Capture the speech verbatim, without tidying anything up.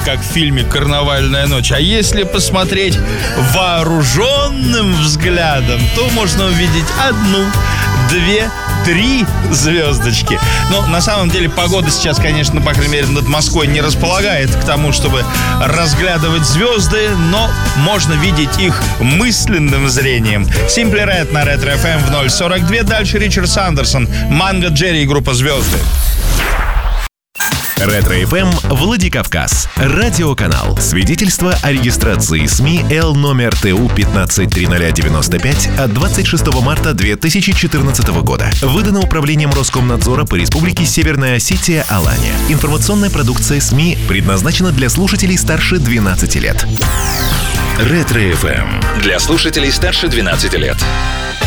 как в фильме «Карнавальная ночь». А если посмотреть вооруженным взглядом, то можно увидеть одну, две, три звездочки. Но на самом деле погода сейчас, конечно, по крайней мере, над Москвой не располагает к тому, чтобы разглядывать звезды, но можно видеть их мысленным зрением. Simply Red на Ретро эф эм в ноль сорок два. Дальше Ричард Сандерсон, Манго Джерри и группа «Звезды». Ретро эф эм Владикавказ. Радиоканал. Свидетельство о регистрации СМИ Л номер Т У пятнадцать триста девяносто пять от двадцать шестого марта две тысячи четырнадцатого года. Выдано Управлением Роскомнадзора по Республике Северная Осетия Алания. Информационная продукция СМИ предназначена для слушателей старше двенадцати лет. Ретро эф эм. Для слушателей старше двенадцати лет.